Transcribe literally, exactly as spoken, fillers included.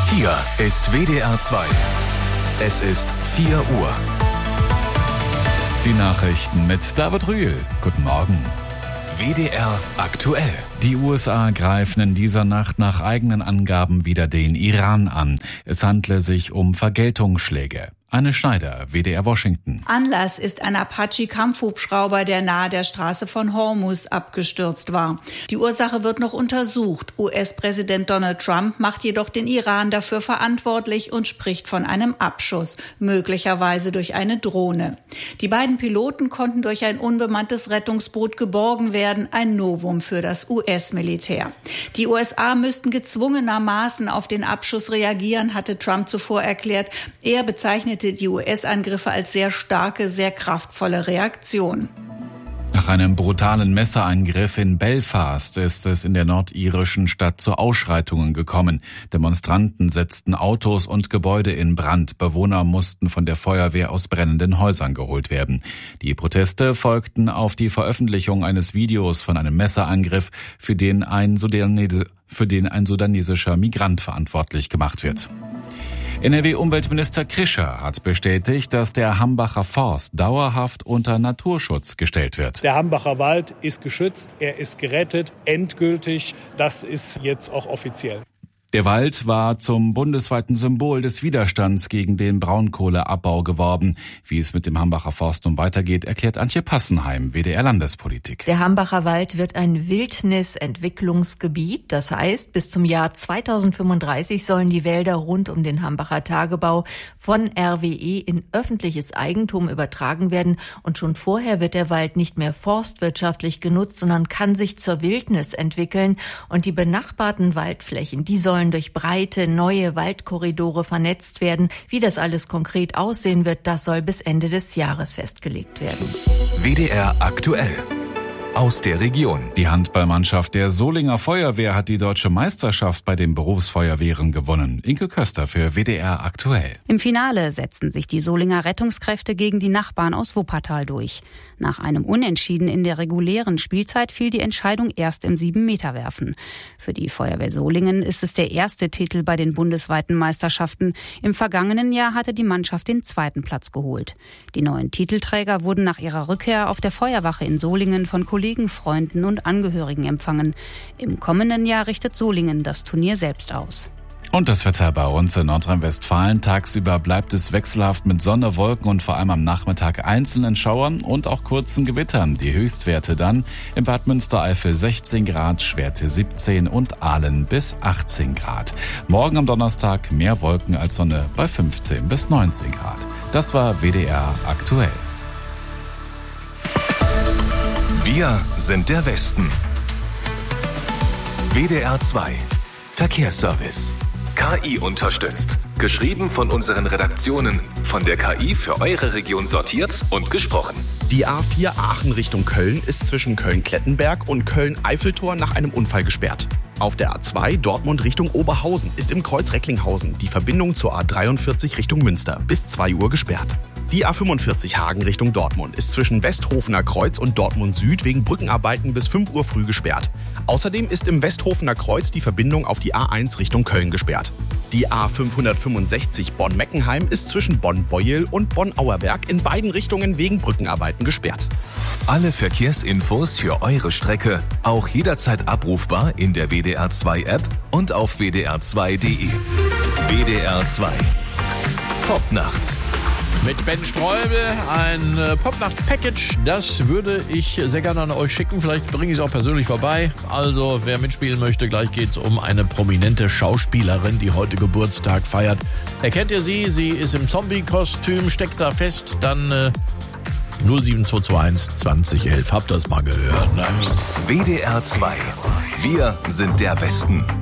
Hier ist W D R zwei. Es ist vier Uhr. Die Nachrichten mit David Rühl. Guten Morgen. W D R aktuell. Die U S A greifen in dieser Nacht nach eigenen Angaben wieder den Iran an. Es handle sich um Vergeltungsschläge. Anne Schneider, W D R Washington. Anlass ist ein Apache-Kampfhubschrauber, der nahe der Straße von Hormuz abgestürzt war. Die Ursache wird noch untersucht. U S-Präsident Donald Trump macht jedoch den Iran dafür verantwortlich und spricht von einem Abschuss, möglicherweise durch eine Drohne. Die beiden Piloten konnten durch ein unbemanntes Rettungsboot geborgen werden, ein Novum für das U S-Militär. Die U S A müssten gezwungenermaßen auf den Abschuss reagieren, hatte Trump zuvor erklärt. Er bezeichnete die U S-Angriffe als sehr starke, sehr kraftvolle Reaktion. Nach einem brutalen Messerangriff in Belfast ist es in der nordirischen Stadt zu Ausschreitungen gekommen. Demonstranten setzten Autos und Gebäude in Brand. Bewohner mussten von der Feuerwehr aus brennenden Häusern geholt werden. Die Proteste folgten auf die Veröffentlichung eines Videos von einem Messerangriff, für den ein Sudanese, für den ein sudanesischer Migrant verantwortlich gemacht wird. N R W-Umweltminister Krischer hat bestätigt, dass der Hambacher Forst dauerhaft unter Naturschutz gestellt wird. Der Hambacher Wald ist geschützt, er ist gerettet, endgültig. Das ist jetzt auch offiziell. Der Wald war zum bundesweiten Symbol des Widerstands gegen den Braunkohleabbau geworden. Wie es mit dem Hambacher Forst nun weitergeht, erklärt Antje Passenheim, W D R Landespolitik. Der Hambacher Wald wird ein Wildnisentwicklungsgebiet. Das heißt, bis zum Jahr zweitausendfünfunddreißig sollen die Wälder rund um den Hambacher Tagebau von R W E in öffentliches Eigentum übertragen werden. Und schon vorher wird der Wald nicht mehr forstwirtschaftlich genutzt, sondern kann sich zur Wildnis entwickeln. Und die benachbarten Waldflächen, die sollen durch breite, neue Waldkorridore vernetzt werden. Wie das alles konkret aussehen wird, das soll bis Ende des Jahres festgelegt werden. W D R aktuell. Aus der Region. Die Handballmannschaft der Solinger Feuerwehr hat die deutsche Meisterschaft bei den Berufsfeuerwehren gewonnen. Inke Köster für W D R aktuell. Im Finale setzten sich die Solinger Rettungskräfte gegen die Nachbarn aus Wuppertal durch. Nach einem Unentschieden in der regulären Spielzeit fiel die Entscheidung erst im sieben-Meter-Werfen. Für die Feuerwehr Solingen ist es der erste Titel bei den bundesweiten Meisterschaften. Im vergangenen Jahr hatte die Mannschaft den zweiten Platz geholt. Die neuen Titelträger wurden nach ihrer Rückkehr auf der Feuerwache in Solingen von Kollegen, Freunden und Angehörigen empfangen. Im kommenden Jahr richtet Solingen das Turnier selbst aus. Und das Wetter bei uns in Nordrhein-Westfalen. Tagsüber bleibt es wechselhaft mit Sonne, Wolken und vor allem am Nachmittag einzelnen Schauern und auch kurzen Gewittern. Die Höchstwerte dann in Bad Münstereifel sechzehn Grad, Schwerte siebzehn und Aalen bis achtzehn Grad. Morgen am Donnerstag mehr Wolken als Sonne bei fünfzehn bis neunzehn Grad. Das war W D R aktuell. Wir sind der Westen. W D R zwei. Verkehrsservice. K I unterstützt. Geschrieben von unseren Redaktionen. Von der K I für eure Region sortiert und gesprochen. Die A vier Aachen Richtung Köln ist zwischen Köln-Klettenberg und Köln-Eiffeltor nach einem Unfall gesperrt. Auf der A zwei Dortmund Richtung Oberhausen ist im Kreuz Recklinghausen die Verbindung zur A dreiundvierzig Richtung Münster bis zwei Uhr gesperrt. Die A fünfundvierzig Hagen Richtung Dortmund ist zwischen Westhofener Kreuz und Dortmund Süd wegen Brückenarbeiten bis fünf Uhr früh gesperrt. Außerdem ist im Westhofener Kreuz die Verbindung auf die A eins Richtung Köln gesperrt. Die A fünfhundertfünfundsechzig Bonn-Meckenheim ist zwischen Bonn-Beuel und Bonn-Auerberg in beiden Richtungen wegen Brückenarbeiten gesperrt. Alle Verkehrsinfos für eure Strecke auch jederzeit abrufbar in der W D R zwei App und auf w d r zwei punkt d e. W D R zwei. Popnacht. Mit Ben Streubel ein äh, Popnacht-Package, das würde ich sehr gerne an euch schicken. Vielleicht bringe ich es auch persönlich vorbei. Also, wer mitspielen möchte, gleich geht es um eine prominente Schauspielerin, die heute Geburtstag feiert. Erkennt ihr sie? Sie ist im Zombie-Kostüm, steckt da fest. Dann äh, null sieben zwei zwei eins zwanzig elf. Habt ihr das mal gehört? Ne? W D R zwei. Wir sind der Westen.